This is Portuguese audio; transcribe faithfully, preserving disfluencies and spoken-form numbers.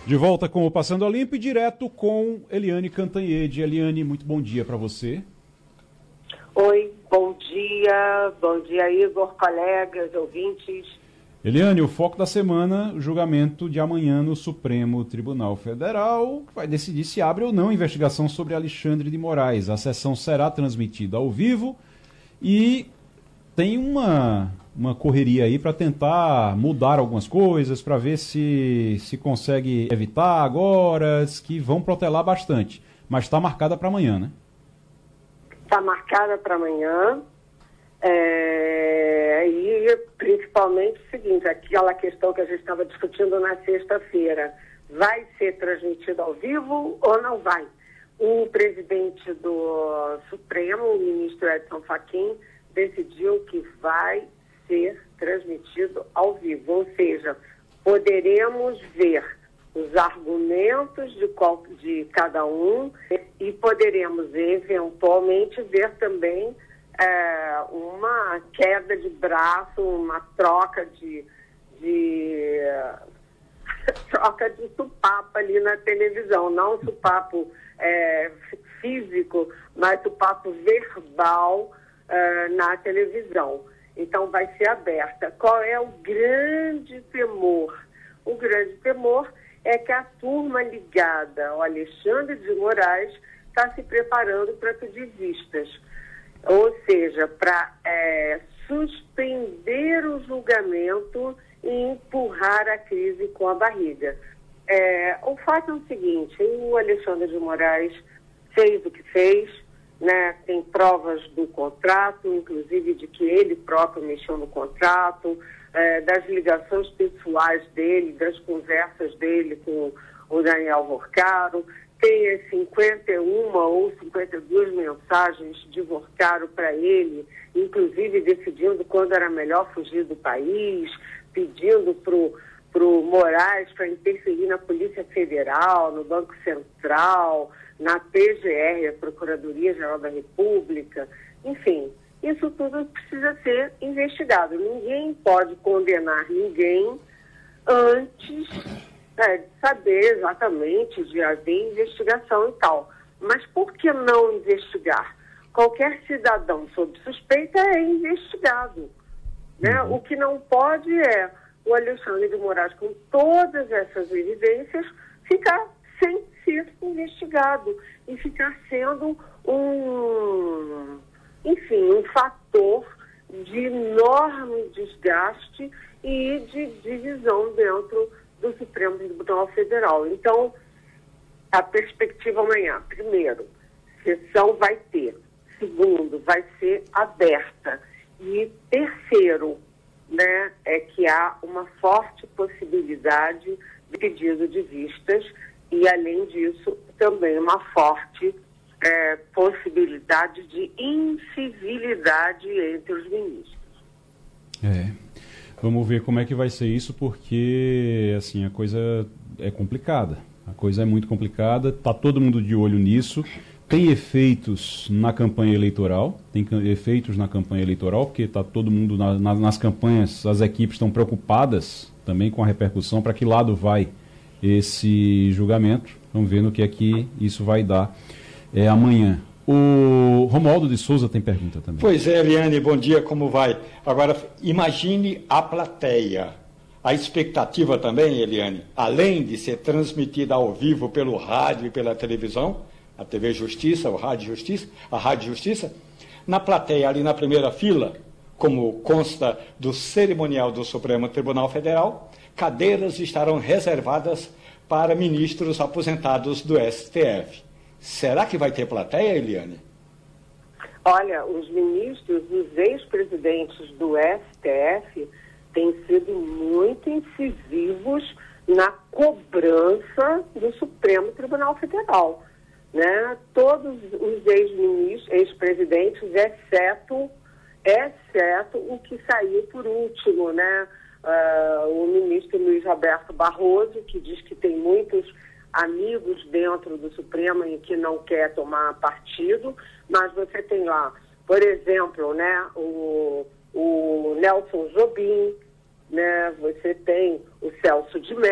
De volta com o Passando a Limpo e direto com Eliane Cantanhede. Eliane, muito bom dia para você. Oi, bom dia, bom dia Igor, colegas, ouvintes. Eliane, o foco da semana, o julgamento de amanhã no Supremo Tribunal Federal, que vai decidir se abre ou não a investigação sobre Alexandre de Moraes. A sessão será transmitida ao vivo e tem uma, uma correria aí para tentar mudar algumas coisas, para ver se, se consegue evitar agora, que vão protelar bastante. Mas está marcada para amanhã, né? Está marcada para amanhã. É, e principalmente o seguinte, aquela questão que a gente estava discutindo na sexta-feira, vai ser transmitido ao vivo ou não vai? O presidente do Supremo, o ministro Edson Fachin, decidiu que vai ser transmitido ao vivo, ou seja, poderemos ver os argumentos de, qual, de cada um e poderemos eventualmente ver também é, uma queda de braço, uma troca de, de troca de supapo ali na televisão, não supapo é, físico, mas supapo verbal é, na televisão. Então vai ser aberta. Qual é o grande temor? O grande temor é que a turma ligada ao Alexandre de Moraes está se preparando para pedir vistas. Ou seja, para é, suspender o julgamento e empurrar a crise com a barriga. É, o fato é o seguinte, o Alexandre de Moraes fez o que fez, né, tem provas do contrato, inclusive de que ele próprio mexeu no contrato, é, das ligações pessoais dele, das conversas dele com o Daniel Vorcaro, tem as cinquenta e uma ou cinquenta e duas mensagens de Vorcaro para ele, inclusive decidindo quando era melhor fugir do país, pedindo para o Moraes para interferir na Polícia Federal, no Banco Central, na P G R, a Procuradoria-Geral da República, enfim, isso tudo precisa ser investigado. Ninguém pode condenar ninguém antes é, de saber exatamente, de haver investigação e tal. Mas por que não investigar? Qualquer cidadão sob suspeita é investigado, né? O que não pode é o Alexandre de Moraes, com todas essas evidências, ficar sem ser investigado e ficar sendo um, enfim, um fator de enorme desgaste e de divisão dentro do Supremo Tribunal Federal. Então, a perspectiva amanhã, primeiro, sessão vai ter. Segundo, vai ser aberta. E terceiro, né, é que há uma forte possibilidade de pedido de vistas e, além disso, também uma forte é, possibilidade de incivilidade entre os ministros. É, vamos ver como é que vai ser isso, porque assim, a coisa é complicada. A coisa é muito complicada, está todo mundo de olho nisso. Tem efeitos na campanha eleitoral, tem efeitos na campanha eleitoral, porque está todo mundo na, na, nas campanhas, as equipes estão preocupadas também com a repercussão, para que lado vai esse julgamento. Vamos ver no que é que isso vai dar é, amanhã. O Romualdo de Souza tem pergunta também. Pois é, Eliane, bom dia, como vai? Agora, imagine a plateia. A expectativa também, Eliane, além de ser transmitida ao vivo pelo rádio e pela televisão, a T V Justiça, o Rádio Justiça, a Rádio Justiça, na plateia, ali na primeira fila, como consta do cerimonial do Supremo Tribunal Federal, cadeiras estarão reservadas para ministros aposentados do S T F. Será que vai ter plateia, Eliane? Olha, os ministros, os ex-presidentes do S T F têm sido muito incisivos na cobrança do Supremo Tribunal Federal. Né? Todos os ex-ministros, ex-presidentes, exceto, exceto o que saiu por último, né? Uh, o ministro Luiz Roberto Barroso, que diz que tem muitos amigos dentro do Supremo e que não quer tomar partido, mas você tem lá, por exemplo, né, o, o Nelson Jobim, né, você tem o Celso de Mello,